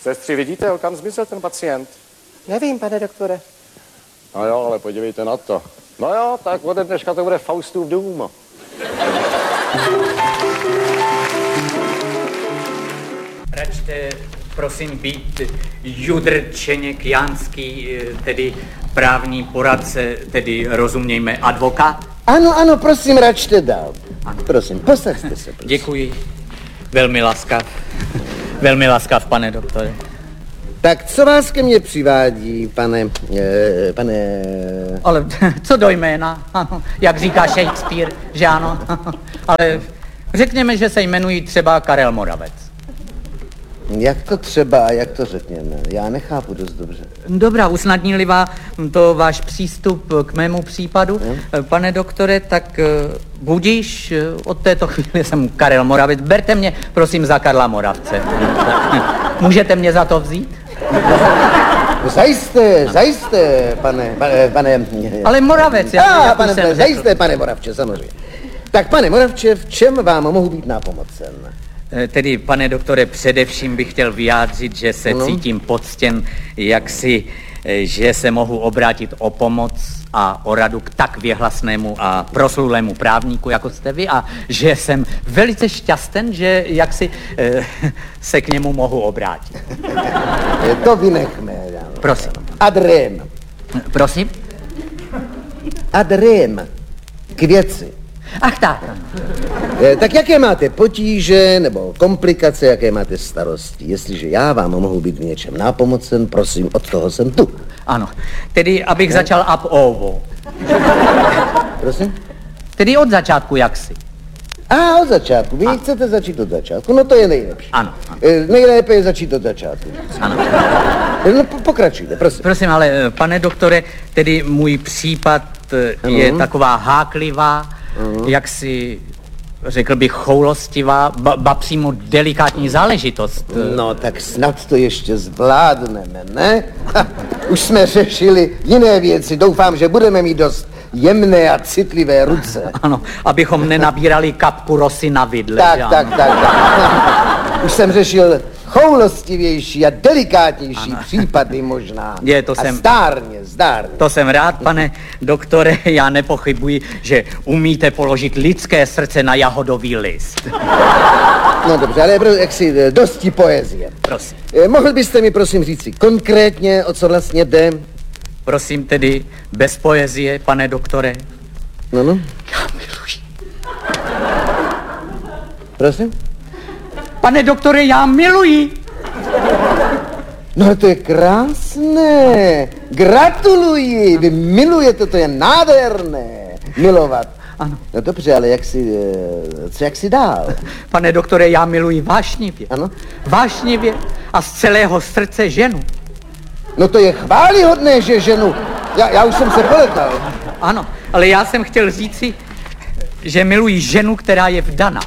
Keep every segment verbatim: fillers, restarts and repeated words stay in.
Sestři, vidíte, kam zmizel ten pacient? Nevím, pane doktore. No jo, ale podívejte na to. No jo, tak ode dneška to bude Faustův dům. Račte, prosím, být Judrčeněk Jánský, tedy právní poradce, tedy rozumějme advokát? Ano, ano, prosím, račte dál. Ano. Prosím, posaďte se, prosím. Děkuji. Velmi laskav. Velmi laskav, pane doktore. Tak co vás ke mně přivádí, pane, eh, pane... Ale co do jména, ano, jak říká Shakespeare, že ano, ale řekněme, že se jmenují třeba Karel Moravec. Jak to třeba, jak to řekněme, já nechápu dost dobře. Dobrá, usnadní-li vám to váš přístup k mému případu, hmm? Pane doktore, tak budíš, od této chvíli jsem Karel Moravec, berte mě, prosím, za Karla Moravce. Můžete mě za to vzít? Zajisté, zajisté, pane, pane, pane... Ale Moravec, jak, ah, jak pane, jsem zajisté, pane Moravče, samozřejmě. Tak, pane Moravče, v čem vám mohu být nápomocen? Tedy, pane doktore, především bych chtěl vyjádřit, že se no. cítím poctěn, jak si, že se mohu obrátit o pomoc a o radu k tak věhlasnému a proslulému právníku, jako jste vy, a že jsem velice šťasten, že jak si eh, se k němu mohu obrátit. To vynechme. Prosím. Adrém. Prosím? Adrém. K věci. Ach tak. Tak jaké máte potíže nebo komplikace, jaké máte starosti? Jestliže já vám mohu být v něčem nápomocen, prosím, od toho jsem tu. Ano, tedy abych ne? začal ab ovo. Prosím? Tedy od začátku jaksi. A od začátku, vy a. chcete začít od začátku, no to je nejlepší. Ano. ano. Nejlépe je začít od začátku. Ano. No pokračujte, prosím. Prosím, ale pane doktore, tedy můj případ ano. je taková háklivá, Uh-huh. jak si, řekl bych, choulostivá, ba, ba přímo delikátní záležitost. No, tak snad to ještě zvládneme, ne? Ha, už jsme řešili jiné věci, doufám, že budeme mít dost jemné a citlivé ruce. Ano, abychom nenabírali kapku rosy na vidle. Tak, tak, tak, tak. Už jsem řešil choulostivější a delikátnější ano. případy možná. Je, to a jsem, zdárně, zdárně. To jsem rád, pane doktore, já nepochybuji, že umíte položit lidské srdce na jahodový list. No dobře, ale jak si dosti poezie. Prosím. Mohl byste mi prosím říci konkrétně, o co vlastně jde? Prosím tedy, bez poezie, pane doktore. No, no. Já miluji. Prosím? Pane doktore, já miluji. No to je krásné. Gratuluji. Vy milujete, to je nádherné. Milovat. Ano. No dobře, ale jak si, co jak si dál? Pane doktore, já miluji vášnivě. Ano? Vášnivě a z celého srdce ženu. No to je chválihodné, že ženu. Já, já už jsem se poletal. Ano, ale já jsem chtěl říci, že miluji ženu, která je vdana.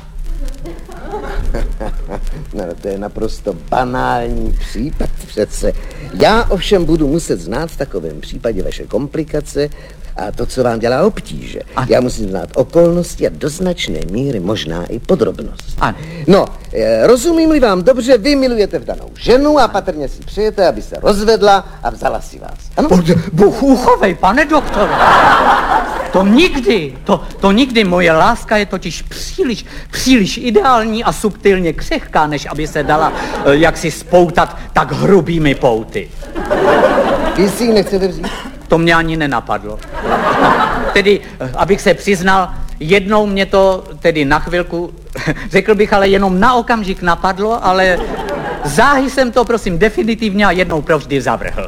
No, to je naprosto banální případ přece. Já ovšem budu muset znát v takovém případě vaše komplikace a to, co vám dělá obtíže. Ano. Já musím znát okolnosti a do značné míry možná i podrobnost. Ano. No, rozumím-li vám dobře, vy milujete vdanou ženu a patrně si přejete, aby se rozvedla a vzala si vás. Ano? Bůh uchovej, pane doktore. To nikdy, to, to nikdy, moje láska je totiž příliš, příliš ideální a subtilně křehká, než aby se dala jaksi spoutat tak hrubými pouty. Vy si ji nechcete vzít? To mě ani nenapadlo. Tedy, abych se přiznal, jednou mě to tedy na chvilku, řekl bych, ale jenom na okamžik napadlo, ale záhy jsem to, prosím, definitivně a jednou provždy zavrhl.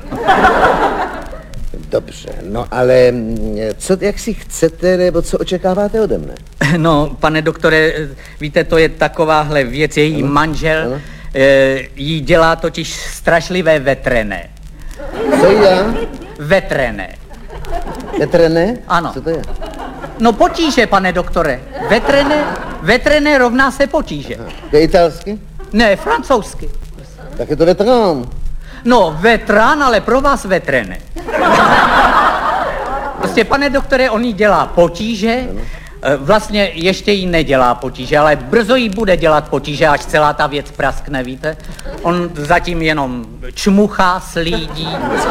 Dobře, no ale co, jak si chcete, nebo co očekáváte ode mne? No, pane doktore, víte, to je takováhle věc, její ano, manžel ano. E, jí dělá totiž strašlivé vetrené. Co já? Vetrené. Vetrené? Ano. Co to je? No potíže, pane doktore. Vetrené, vetrené rovná se potíže. Aha. To je italsky? Ne, francouzsky. Tak je to vetrán. No, vetrán, ale pro vás vetrené. Prostě, pane doktore, on jí dělá potíže, ano. E, Vlastně ještě jí nedělá potíže, ale brzo jí bude dělat potíže, až celá ta věc praskne, víte? On zatím jenom čmuchá, slídí.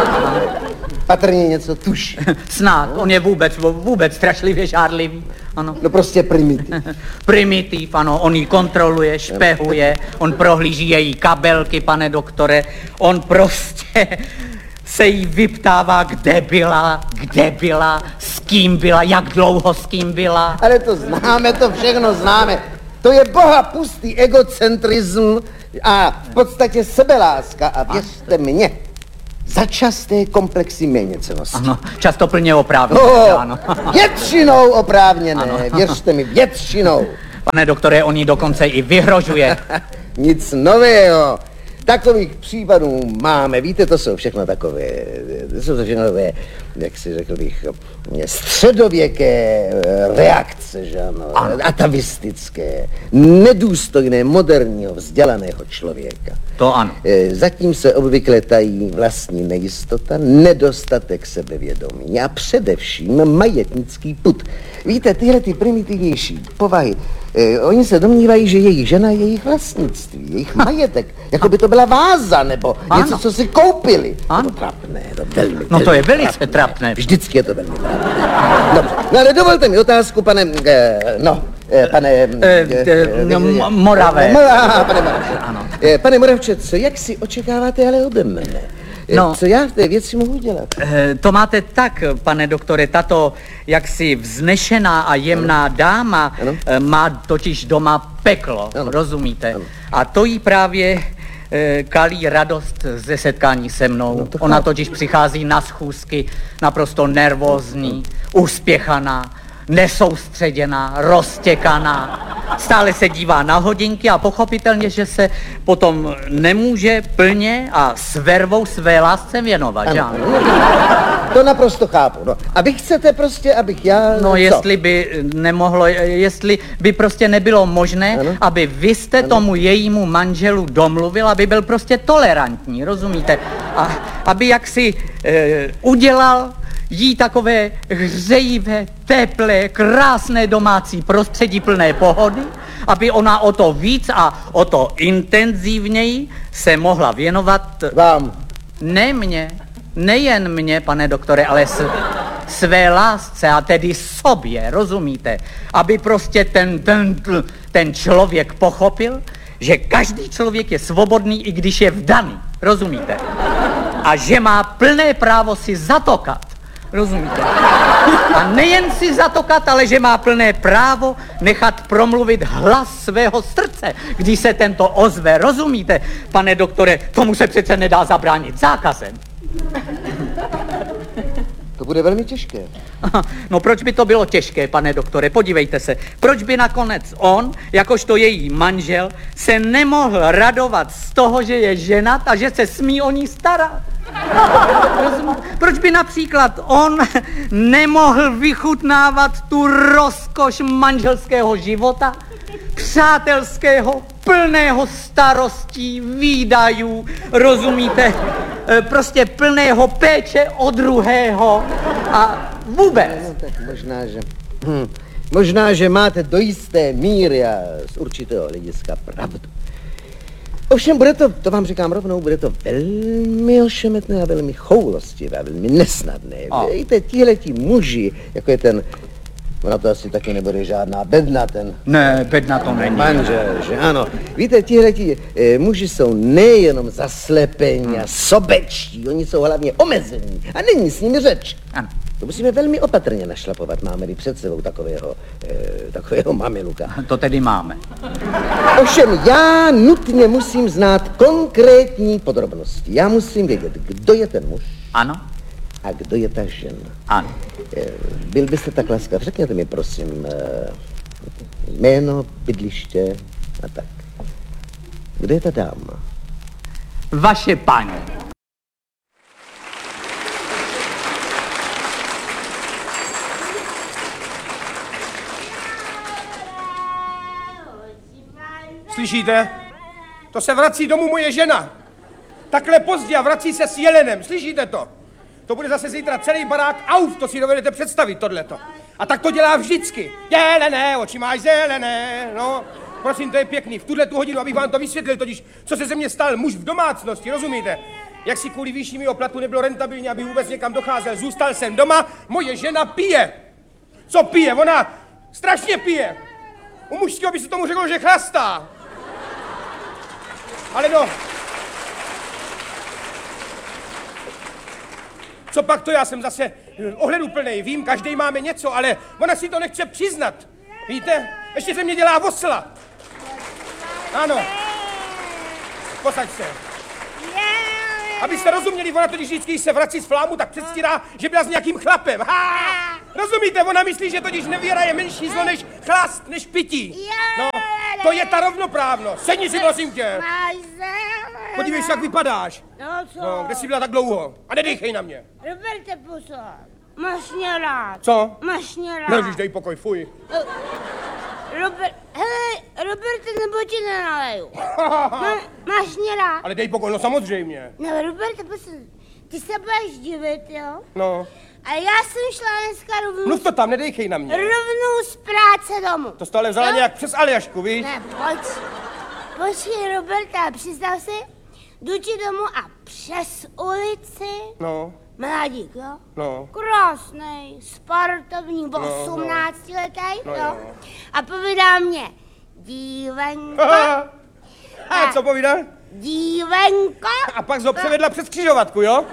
Patrně něco tuší. Snad, on je vůbec, vůbec strašlivě žárlivý. Ano. No prostě primitiv. Primitiv, ano, on ji kontroluje, špehuje, on prohlíží její kabelky, pane doktore, on prostě se jí vyptává, kde byla, kde byla, s kým byla, jak dlouho s kým byla. Ale to známe, to všechno známe. To je boha pustý egocentrism a v podstatě sebeláska a věřte mě, začasté komplexy méněcennosti. Ano, často plně oprávněné, No, ano. většinou oprávněné, Ano. věřte mi, většinou. Pane doktore, on jí dokonce i vyhrožuje. Nic nového. Takových případů máme, víte, to jsou všechno takové, to jsou to všechno takové, jak si řekl bych, středověké reakce, že ano, atavistické, nedůstojné moderního vzdělaného člověka. To ano. Zatím se obvykle tají vlastní nejistota, nedostatek sebevědomí a především majetnický pud. Víte, tyhle ty primitivnější povahy, eh, oni se domnívají, že jejich žena je jejich vlastnictví, jejich majetek, jako by to byla váza nebo Ano. něco, co si koupili. Ano. To trapné, to velmi, No to velmi je velice trapné. trapné. Vždycky je to velmi trapné. Dobře, no ale dovolte mi otázku, pane, eh, no, eh, pane... Eh, eh, no, Mo- Moravec. Mo- aha, pane Moravče. Ano. Eh, Pane Moravče, co, jak si očekáváte ale ode mne? Eh, No. Co já v té věci mohu dělat? Eh, To máte tak, pane doktore, tato jaksi vznešená a jemná dáma Ano. eh, má totiž doma peklo, Ano. rozumíte? Ano. A to jí právě eh, kalí radost ze setkání se mnou. No to Ona chápu. totiž přichází na schůzky naprosto nervózní, uspěchaná, nesoustředěná, roztěkaná. Stále se dívá na hodinky a pochopitelně, že se potom nemůže plně a s vervou své lásce věnovat, že ano? To naprosto chápu. No. A vy chcete prostě, abych já... No co? jestli by nemohlo, jestli by prostě nebylo možné, Ano. aby vy jste tomu jejímu manželu domluvil, aby byl prostě tolerantní, rozumíte? A aby jaksi e, udělal jí takové hřejivé, teplé, krásné domácí prostředí plné pohody, aby ona o to víc a o to intenzivněji se mohla věnovat Vám. ne mě, nejen mě, pane doktore, ale s, své lásce a tedy sobě, rozumíte? Aby prostě ten, ten, ten člověk pochopil, že každý člověk je svobodný, i když je vdaný, rozumíte? A že má plné právo si zatokat, rozumíte? A nejen si zatokat, ale že má plné právo nechat promluvit hlas svého srdce, když se tento ozve, rozumíte? Pane doktore, tomu se přece nedá zabránit zákazem. To bude velmi těžké. No proč by to bylo těžké, pane doktore, podívejte se. Proč by nakonec on, jakožto její manžel, se nemohl radovat z toho, že je ženat a že se smí o ní starat? Rozumím? Proč by například on nemohl vychutnávat tu rozkoš manželského života, přátelského, plného starostí, výdajů, rozumíte? E, Prostě plného péče o druhého a vůbec. No tak možná, že... Hm. Možná, že máte do jisté míry a z určitého hlediska pravdu. Ovšem bude to, to vám říkám rovnou, bude to velmi ošemetné a velmi choulostivé a velmi nesnadné. A. Víte, tihleti muži, jako je ten, ona to asi taky nebude žádná bedna, ten Ne, bedna to není. manžel, že ano. Víte, tihleti eh, muži jsou nejenom zaslepení a sobečtí, oni jsou hlavně omezení a není s nimi řeč. Ano. To musíme velmi opatrně našlapovat, máme-li před sebou takového, eh, takového mameluka. To tedy máme. Ovšem, já nutně musím znát konkrétní podrobnosti. Já musím vědět, kdo je ten muž Ano? a kdo je ta žena. Ano. Eh, Byl byste tak laskav, řekněte mi, prosím, eh, jméno, bydliště a tak. Kde je ta dáma? Vaše paní. Slyšíte? To se vrací domů moje žena. Takhle pozdě a vrací se s jelenem. Slyšíte to? To bude zase zítra celý barák auf, to si dovedete představit, tohleto. A tak to dělá vždycky. Zelené, oči máš zelené, no. Prosím, to je pěkný. V tuhle tu hodinu, abych vám to vysvětlil, totiž, co se ze mě stal muž v domácnosti, rozumíte? Jak si kvůli výši mého platu nebylo rentabilní, aby vůbec někam docházel. Zůstal jsem doma, moje žena pije. Co pije? Ona strašně pije. U mužského by se tomu řeklo, že chlastá. Ale no. Co pak to, já jsem zase ohleduplnej, vím, každý máme něco, ale ona si to nechce přiznat. Víte? Ještě ze mě dělá osla. Ano. Posaď se. Abyste rozuměli, ona totiž vždycky se vrací z flámu, tak předstírá, že byla s nějakým chlapem. Ha! Rozumíte, ona myslí, že totiž nevěra je menší zlo než chlast, než pití. No, to je ta rovnoprávnost. Sedni si, prosím tě. Podívej se, jak vypadáš. No co? No, kde jsi byla tak dlouho? A nedejchej na mě. Roberte, puso, máš mě rád. Co? Máš mě rád. Nežíš, dej pokoj, fuj. Robert, hele, Roberte, nebo ti nenaleju. Má, máš mě rád. Ale dej pokoj, no samozřejmě. No, Roberte, puso, ty se budeš divit, jo? No. A já jsem šla dneska rovnou, Mluv to tam, nedejchej na mě. rovnou z práce domů. To jsi ale vzala No. nějak přes Aljašku, víš? Ne, pojď. Počkej, Roberta, představ si, jdu ti domů a přes ulici No, mladík, jo? no. Krásnej, sportovní, no. osmnáctiletý, No, jo? jo. A povídá mě, dívenko, A co povídá? dívenko. A pak jsi ho převedla přes křižovatku, jo?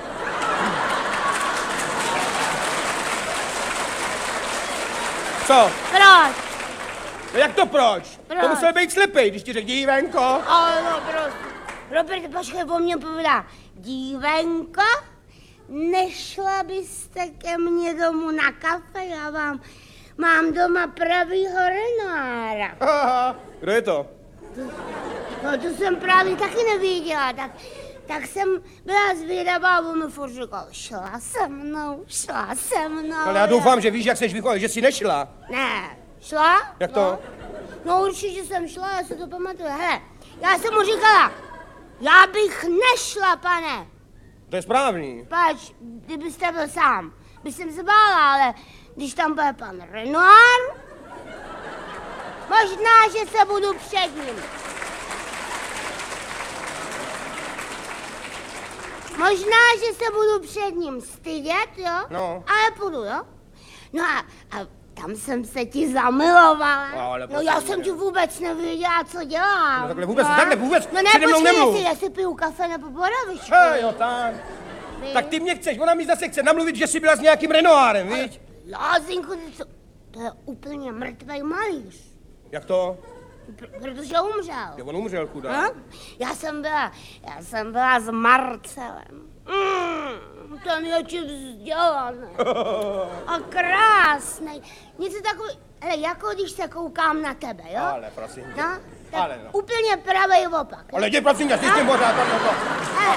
Co? Proč? No jak to proč? Proč? To musel být slepej, když ti řekl dívenko. Ale no, proč? Robert, počkej, po mně povídá, dívenko, nešla byste ke mně domů na kafe, já vám mám doma pravýho Renoira. Kdo je to? No to jsem právě taky nevěděla, tak, tak jsem byla zvědavá, on mi furt říkal, šla se mnou, šla se mnou. Ale já doufám, že víš, jak seš vychovaný, že jsi nešla. Ne, šla? Jak to? No, no určitě jsem šla, já si to pamatuju. Hele, já jsem mu říkala, já bych nešla, pane. To je správný. Pač, kdybyste byl sám, bych jsem se bála, ale když tam bude pan Renoir, možná, že se budu před ním. Možná, že se budu před ním stydět, jo? No. Ale půjdu, jo? No a, a tam jsem se ti zamilovala. No, ale no já prosím, jsem ne. ti vůbec nevěděla, co dělám. No takhle vůbec, takhle vůbec No ne, přede mnou počkej, nemluv. jestli, jestli piju kafe nebo boravičku. Hej, jo, tak. Vy- Tak ty mě chceš, ona mi zase chce namluvit, že jsi byla s nějakým Renoirem, viď? Lázinku, ty co? To je úplně mrtvý malíř. Jak to? Pr- protože umřel. Jo, on umřel, chudák. Hm? Já jsem byla, já jsem byla s Marcelem. Mm, ten je ti vzdělaný. A krásný. Něco takový, hele, jako když se koukám na tebe, jo? Ale prosím tě. No, tak Ale no. úplně pravý opak. Ale jdi, prosím tě, jsi s tím pořád, tak to. Hele.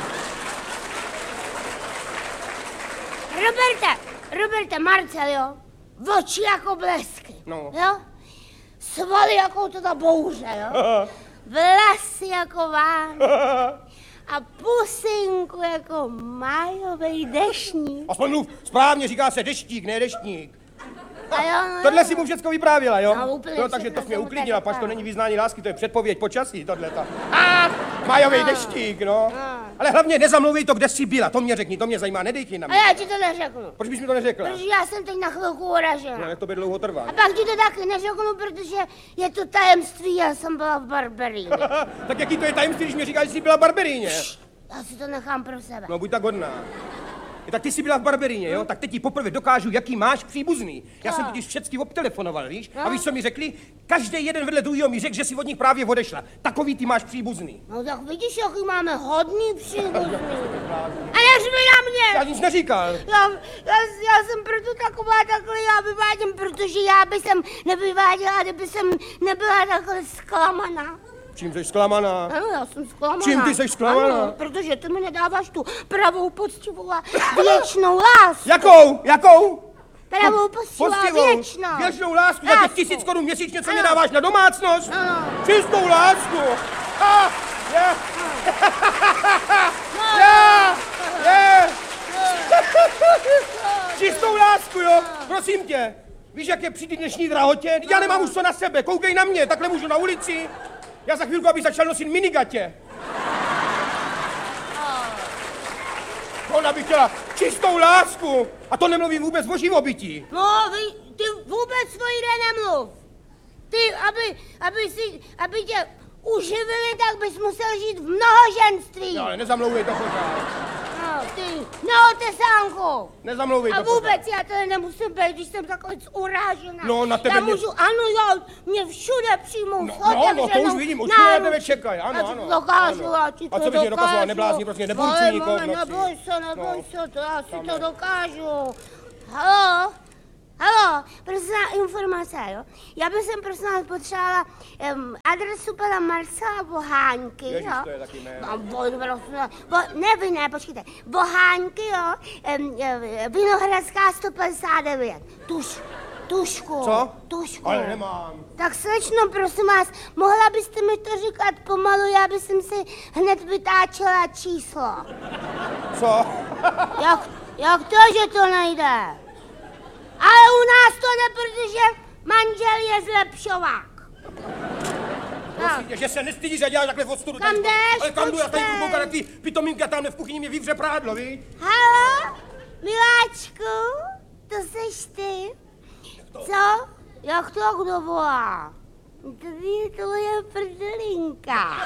Roberte, Roberte, Marcel, jo? Oči jako blesky, No. jo? Svaly jako to ta bouře, jo? Vlasy jako ván. A pusinku jako májový deštník. Aspoň mluv správně, říká se deštík, ne deštník. A jo, no, Tohle si mu všecko vyprávěla, jo? No, úplně No, takže všechno to mě jsem mu uklidnila, tak pač to vyprávěla. není vyznání lásky, to je předpověď počasí, tohleta. A majový deštík, no. Ale hlavně nezamluvej to, kde jsi byla, to mě řekni, to mě zajímá, nedej ti na A mě. já ti to neřeknu, Proč bys mi to neřekla? protože já jsem teď na chvilku No, uražena. jak to by dlouho trvá. A pak ti to taky neřeknu, protože je to tajemství, já jsem byla v Barberíně. Tak jaký to je tajemství, když mi říkáš, že jsi byla v Barberíně? Já si to nechám pro sebe. No, buď tak hodná. I tak ty jsi byla v Barberíně, jo? Tak teď ti poprvé dokážu, jaký máš příbuzný. Já jsem totiž všecky obtelefonoval, víš? A víš, co mi řekli? Každý jeden vedle druhého mi řekl, že si od nich právě odešla. Takový ty máš příbuzný. No tak vidíš, jaký máme hodný příbuzný. A neřvi na Já mě! nic neříkal. Já, já, já jsem proto taková takhle, já vyvádím, protože já by jsem nevyváděla, kdyby jsem nebyla takhle zklamaná. Čím jsi zklamaná? Ano, já jsem zklamaná. Čím ty jsi zklamaná? Ano, protože ty mi nedáváš tu pravou, poctivou a věčnou lásku. Jakou? Jakou? Pravou, poctivou a věčnou. Věčnou lásku za těch Lásku. tisíc korun měsíčně, co Ano. mě dáváš na domácnost? Ano. Čistou lásku. A, je. No, Je. Je. Čistou lásku, jo? Prosím tě. Víš, jak je při té dnešní drahotě? Já nemám už co na sebe, koukej na mě, takhle můžu na ulici. Já za chvilku, abych začal nosit minigatě. Ona by chtěla čistou lásku. A to nemluvím vůbec o živobytí. No, vy, ty vůbec svojde nemluv. Ty, aby, aby, si, aby tě uživili, tak bys musel žít v mnohoženství. No, ale nezamlouvej to pořád. No, ty, no, tesánku. Nezamlouvej A to pořád. vůbec já to nemusím být, když jsem takhle urážená. No, na tebe já mě- můžu, ano, jo, mě všude přijmou No, s no, no, to otevřenou už vidím, už mě na náruč. tebe čekají, ano, Já ti ano, to dokážu, ano. já ti A to co bys mě dokazovala, dokážu. neblázni, prostě neburcuj Ale, nikoho v mame, noci. neboj se, neboj No. se, to já si Tam to ne. dokážu. Halo? Halo, prosím vás, informace, jo? Já bych sem prosím vás potřebovala um, adresu pana Marcela Boháňky, Ježiš, jo? to je taky jméno. No, bo, prosím vás, bo, ne, vy ne, počkejte. Boháňky, jo? Um, um, Vinohradská sto padesát devět. Tuš, tušku. Co? Tušku. Ale nemám. Tak slečno, prosím vás, mohla byste mi to říkat pomalu, já bych si hned vytáčela číslo. Co? Jak, jak to, že to nejde? Ale u nás to jde, protože manžel je zlepšovák. Tak, Prosím tě, že se nestydíš a děláš takhle v odstudu. Kam tady- jdeš, Ale kam jdu, já tady počkej. budu koukat na tvý pitomínka, tamhle v kuchyni mě vyvře prádlo, víš? halo, miláčku, to seš ty? Co? Jak to kdo volá? To je tvoje prdelinka.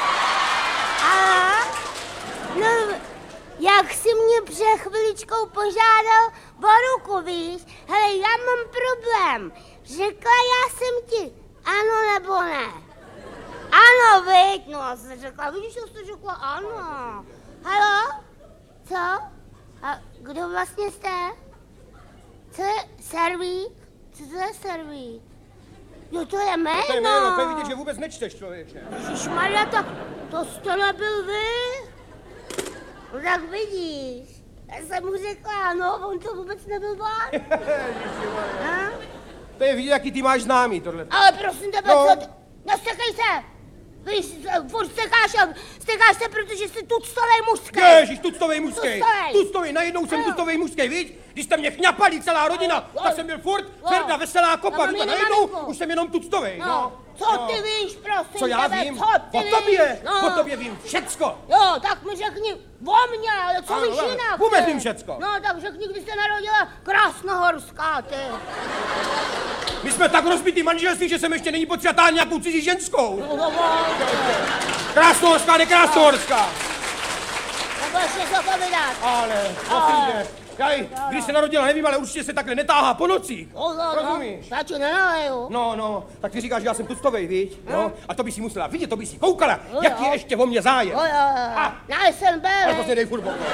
Halo? No, jak jsi mě před chviličkou požádal o ruku, víš? Hele, já mám problém. Řekla já jsem ti ano nebo ne? Ano, viď? No, já jsem řekla, vidíš, že jsi řekla ano. Halo? Co? A kdo vlastně jste? Co je servít? Co to je servít? Jo, to je jméno. To je jméno, to je vidět, že vůbec nečteš, člověče. Ježišmarja, tak to jste nebyl vy? No tak vidíš. Já jsem mu řekla, no, on to vůbec nebyl on. Ha? To je vidět, jaký ty máš známý, tohle. Ale prosím tebe, No. co ty? Nestekej se! Vy s- furt stekáš, a- stekáš se, protože jsi tuctovej mužský. Ježiš, tuctovej mužskej. Tuctovej. Tuctovej, najednou jsem Ano. tuctovej mužskej, víš? Když jste mě chňapali celá rodina, Jo. tak jsem byl furt Jo. tvrda, veselá Já kopa, mám víš? A jinou najednou maminku. už jsem jenom tuctovej, no. No, co No. ty víš, prosím Co já tebe, vím? co ty O víš? tobě, No. o tobě vím všecko. Jo, tak mi řekni o mně, ale co Ano, víš ano, jinak? vůbec ty? vím všecko. No, tak řekni, kdy se narodila Krásnohorská, ty. My jsme tak rozbitý manželství, že jsem ještě není potřeba nějakou cizí ženskou. No, no, no, Krásnohorská, nekrásnohorská. nebo ještě co povídat. Ale, prosím tě, já ji, když se narodila, nevím, ale určitě se takhle netáhá po nocích. No, no, no, Rozumíš? já ti nenaleju. No, no, tak ty říkáš, že já jsem tuctovej, viď? No, a to by si musela vidět, to by si koukala, No, jak jo. je ještě o mě zájem. Jo, jo, jo. A. Na S N B, Ale ne? prostě dej furt boku.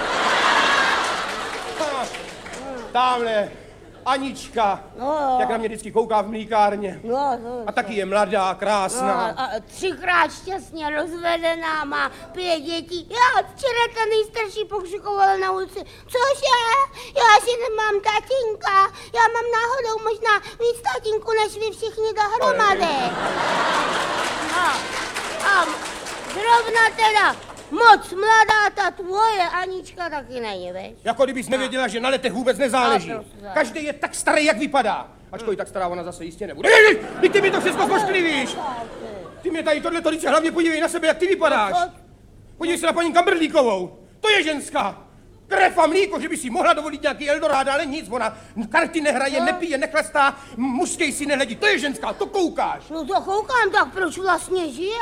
Ha, Tamhle, Anička, No, jo. jak na mě vždycky kouká v mlíkárně. No, no, A taky je mladá, no, krásná. a třikrát šťastně rozvedená, má pět dětí. Já včera ta nejstarší pokřikovala na ulici. Cože? Já si nemám tatínka. Já mám náhodou možná víc tatínku, než vy všichni dohromady. A, a zrovna teda moc mladá ta tvoje Anička taky není, víš? Jako kdybys nevěděla, že na letech vůbec nezáleží. A, prostě. Každý je tak starý, jak vypadá. Ačkoliv tak stará ona zase jistě nebude. Ježiš, teď ty mi to všechno pošklivíš. Ty mě tady tohle to hlavně podívej na sebe, jak ty vypadáš. Podívej se na paní Kamberlíkovou. To je ženská. Krev a mlíko, že by si mohla dovolit nějaký Eldorado, ale nic, ona karty nehraje, nepije, nechlastá, mužskej si nehledí. To je ženská, to koukáš. No to koukám, tak proč vlastně žije?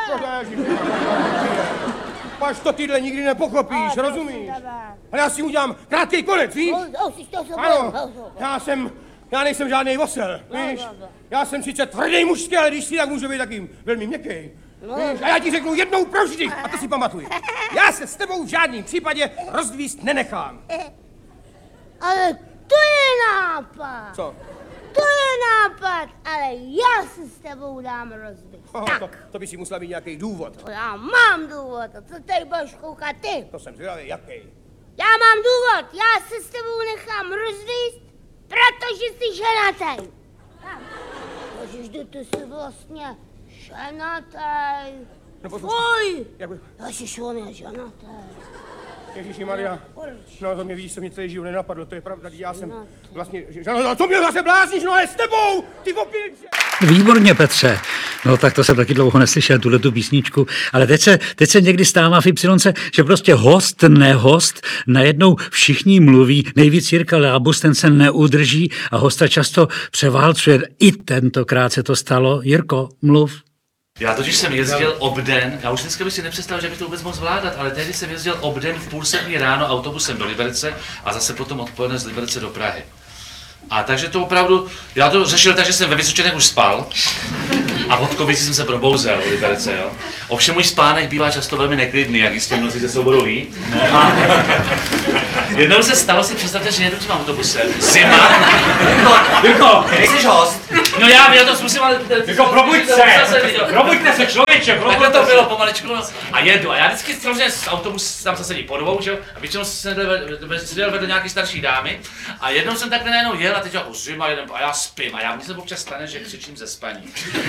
Až to tyhle nikdy nepochopíš, A, rozumíš? prosím tebe. Ale já si udělám krátký konec, víš? No, no, jsi to sobě. Ano, No, no, já jsem, já nejsem žádný osel, víš? no, no. Já jsem sice tvrdý mužský, ale když si tak může být taky velmi měkký. No. Víš? A já ti řeknu jednou provždy, a to si pamatuj. Já se s tebou v žádném případě rozvíst nenechám. Ale to je nápad. Co? To je nápad, ale já se s tebou dám rozbít. Oh, Tak, to, to by si musela mít nějaký důvod. to já mám důvod. A co tady budeš koukat ty? To jsem zvědavý, jaký. Já mám důvod. Já se s tebou nechám rozvíst, protože jsi ženatý. Tak. Ježiš, kdy ty jsi vlastně ženatý. No, poslušaj. Fuj! Jak by... Ježiš, on je ženatý. Ježišimarja, no to mě víš, co mě celý život nenapadlo, to je pravda, já jsem vlastně, že, no to mě zase blázníš, no ale s tebou, ty opilče! Výborně, Petře. No tak to jsem taky dlouho neslyšel, tuhle tu písničku, ale teď se, teď se někdy stává v Ypsilonce, že prostě host, nehost, najednou všichni mluví, nejvíc Jirka Lábus, ten se neudrží a hosta často převálcuje. I tentokrát se to stalo. Jirko, mluv. Já totiž jsem jezdil obden, já už dneska bych si nepředstavil, že bych to vůbec mohl zvládat, ale tehdy jsem jezdil obden v půl sedmí ráno autobusem do Liberce a zase potom odpoledne z Liberce do Prahy. A takže to opravdu, já to řešil tak, že jsem ve Vysočanech už spal a v Hodkovici jsem se probouzel v Liberce, jo. Ovšem můj spánek bývá často velmi neklidný, jak jistě mnozí ze souboru ví. A jednou se stalo, si představte, že jedu tím autobusem, zima. Jirko, nejsiš host? No já, já to zkusím, ale... Jirko, probuď se! Probuďte se, člověče, Takhle to bylo pomaličku, no. A jedu. A já vždycky samozřejmě z autobus tam se sedí po dvou, že jo? A většinou jsem seděl vedle nějaký starší dámy. A jednou jsem takhle najednou jel a teď jako zima jedem a já spím. A já mně se občas stane, že křičím ze spaní.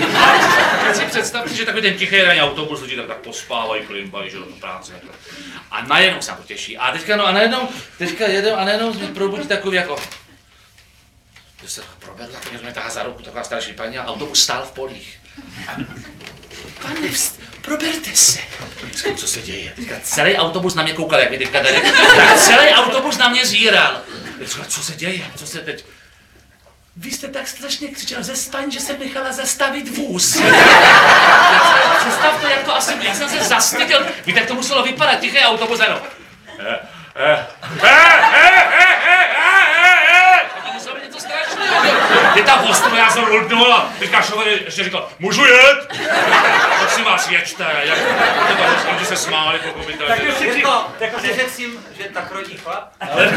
A si představte, že takový ten tichý ranní autobus, lidi tak, tak pospávají, klimbají, že jo, do práce. A najednou se to těší. A teďka, no a najednou, teďka jedem a najednou mě probudí takový jako... Že se proberla, protože mě tahá za ruku taková starší paní a autobus stál v polích. Pane, vst, proberte se. Říkám, co se děje? Teďka celý autobus na mě koukal, jak mi teďka tady. Tak celý autobus na mě zíral. Říkám, co se děje? Co se teď... Vy jste tak strašně křičel ze spaní, že jsem nechala zastavit vůz. Představte, jak to asi... Jak jsem se zastyděl. Víte, jak to muselo vypadat? Tichý autobus, ano. Eh, eh, eh, eh, eh, eh, eh. To muselo být něco strašného. Je ta vostra, já jsem ulpnul a teďka šofer ještě říkal, můžu jet? Prosím vás, jeďte. Jak to že se smáli, pochopitelně. Tak už si říkal, tak už si řekl jim, že tak rodí chlap.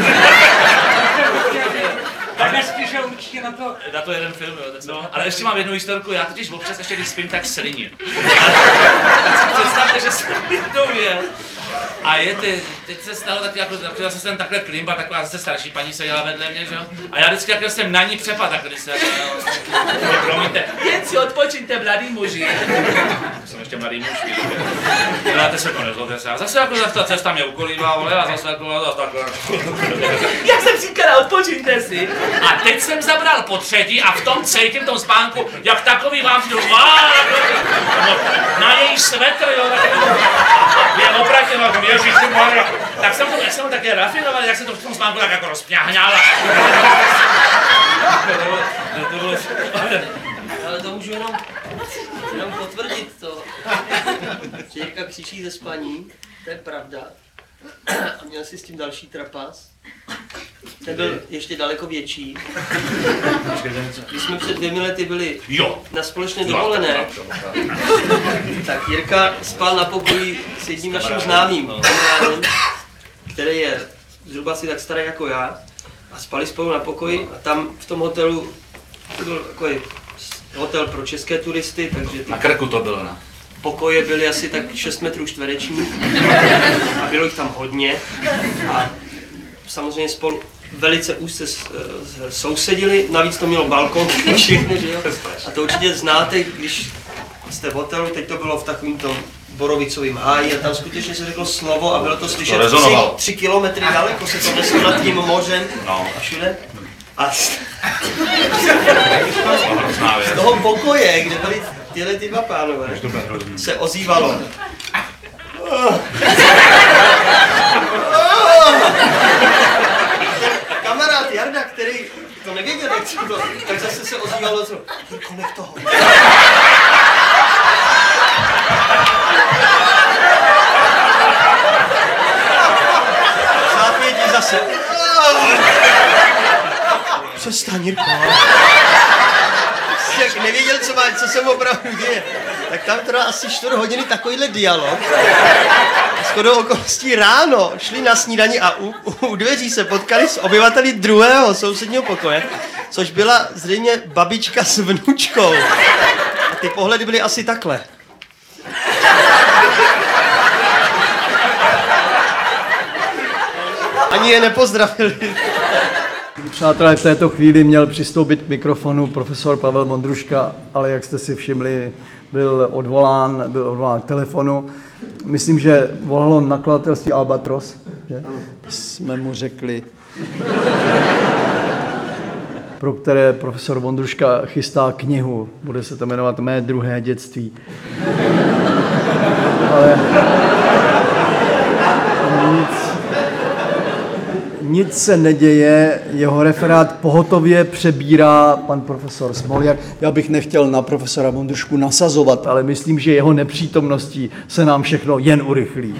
Tak nespíše určitě na to. Na to jeden film, jo. No. Ale ještě mám jednu historku, já totiž občas ještě když spím, tak sliním. Představte, že jsem jednou jel. A je ty, teď se stalo taky jako, zase jsem takhle klimba, taková zase starší paní seděla vedle mě, že jo? A já vždycky jak jsem na ní přepad, tak když se jako, promiňte, jen si odpočiňte, mladý muži. Jsem ještě mladý muž, víš, děláte se to, nezlobte se. A zase jako ta cesta mě ukolívá, vole, a zase jako, zase takhle. Jak jsem říkala, odpočiňte si. A teď jsem zabral po třetí a v tom cítím, v tom spánku, jak takový vám jdu, na její svetr, jo, je opratě, no, ježišmarja. Tak jsem to, jak jsem to také rafinoval, jak jsem to v tom spánku tak jako rozpňáhňala. Ale to můžu jenom, jenom potvrdit to, že Jirka křičí ze spaní, to je pravda. A měl si s tím další trapas. Ten byl ještě daleko větší. Když jsme před dvěmi lety byli jo. na společné dovolené, tak Jirka spal na pokoji s jedním naším známým, který je zhruba si tak starý jako já. A spali spolu na pokoji a tam v tom hotelu, to byl takový hotel pro české turisty, takže ty na Krku to bylo, ne? Pokoje byly asi tak šest metrů čtverečních a bylo jich tam hodně a samozřejmě spolu velice úzce sousedili, navíc to mělo balkon, všechno, že jo? A to určitě znáte, když jste v hotelu, teď to bylo v takovým tom borovicovým háji a tam skutečně se řeklo slovo a bylo to slyšet to tři, tři kilometry daleko, se to neslo nad tím mořem no. A všude. A z, z toho pokoje, kde byly tyhle ty dva pánové, se ozývalo. Kamarád Jarda, který to nevěděl, jak co to, tak zase se ozývalo, co? Konech toho. Zápětí zase. Přestaň, Jirko. Jak nevěděl, co, má, co se mu opravdu děje. Tak tam teda asi čtvrt hodiny takovýhle dialog. Shodou okolností ráno šli na snídani a u, u dveří se potkali s obyvateli druhého sousedního pokoje, což byla zřejmě babička s vnučkou. A ty pohledy byly asi takhle. Ani je nepozdravili. Přátelé, v této chvíli měl přistoupit k mikrofonu profesor Pavel Mondruška, ale jak jste si všimli, byl odvolán, byl odvolán k telefonu. Myslím, že volalo nakladatelství Albatros. že? Jsme mu řekli, pro které profesor Vondruška chystá knihu. Bude se to jmenovat Mé druhé dětství. Ale nic, nic se neděje, jeho referát pohotově přebírá pan profesor Smoljak. Já bych nechtěl na profesora Vondrušku nasazovat, ale myslím, že jeho nepřítomností se nám všechno jen urychlí.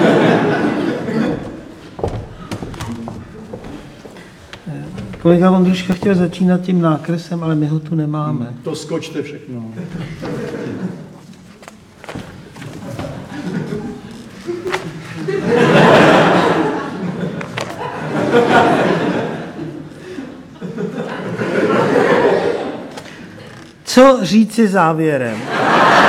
Kolega Vondruška chtěl začínat tím nákresem, ale my ho tu nemáme. To skočte všechno. Co říci závěrem?